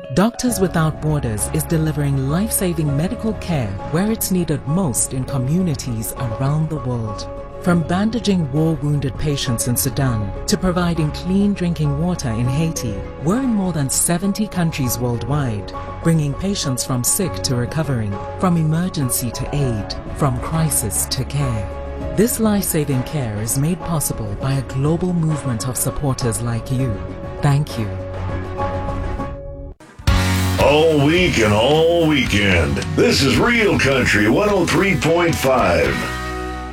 Doctors Without Borders is delivering life-saving medical care where it's needed most in communities around the world. From bandaging war-wounded patients in Sudan to providing clean drinking water in Haiti, we're in more than 70 countries worldwide, bringing patients from sick to recovering, from emergency to aid, from crisis to care. This life-saving care is made possible by a global movement of supporters like you. Thank you. All week and all weekend, this is Real Country 103.5.